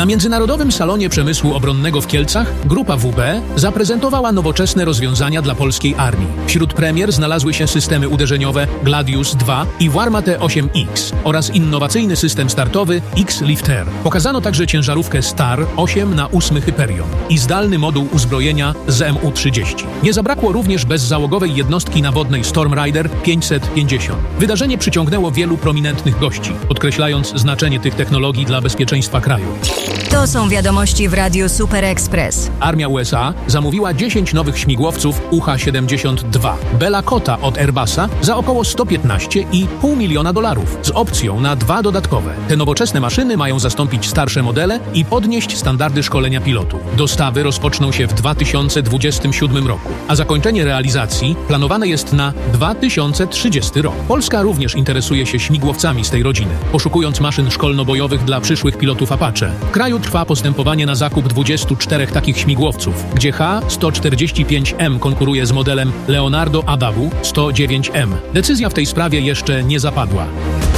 Na Międzynarodowym Salonie Przemysłu Obronnego w Kielcach grupa WB zaprezentowała nowoczesne rozwiązania dla polskiej armii. Wśród premier znalazły się systemy uderzeniowe Gladius 2 i Warma T8X oraz innowacyjny system startowy X-Lifter. Pokazano także ciężarówkę Star 8 na 8 Hyperion i zdalny moduł uzbrojenia ZMU-30. Nie zabrakło również bezzałogowej jednostki nawodnej Storm Rider 550. Wydarzenie przyciągnęło wielu prominentnych gości, podkreślając znaczenie tych technologii dla bezpieczeństwa kraju. To są wiadomości w Radiu Super Express. Armia USA zamówiła 10 nowych śmigłowców UH-72 Bella Cota od Airbusa za około $115,5 miliona z opcją na 2 dodatkowe. Te nowoczesne maszyny mają zastąpić starsze modele i podnieść standardy szkolenia pilotów. Dostawy rozpoczną się w 2027 roku, a zakończenie realizacji planowane jest na 2030 rok. Polska również interesuje się śmigłowcami z tej rodziny, poszukując maszyn szkolno-bojowych dla przyszłych pilotów Apache. W kraju trwa postępowanie na zakup 24 takich śmigłowców, gdzie H-145M konkuruje z modelem Leonardo AW 109M. Decyzja w tej sprawie jeszcze nie zapadła.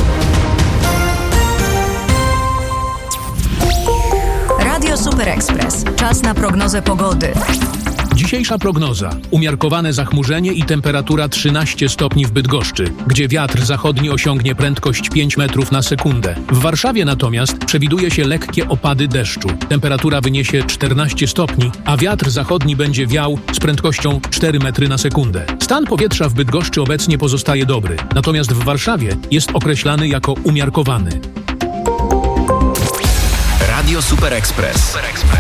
Radio Super Express. Czas na prognozę pogody. Dzisiejsza prognoza. Umiarkowane zachmurzenie i temperatura 13 stopni w Bydgoszczy, gdzie wiatr zachodni osiągnie prędkość 5 metrów na sekundę. W Warszawie natomiast przewiduje się lekkie opady deszczu. Temperatura wyniesie 14 stopni, a wiatr zachodni będzie wiał z prędkością 4 metry na sekundę. Stan powietrza w Bydgoszczy obecnie pozostaje dobry, natomiast w Warszawie jest określany jako umiarkowany. Radio Super Express.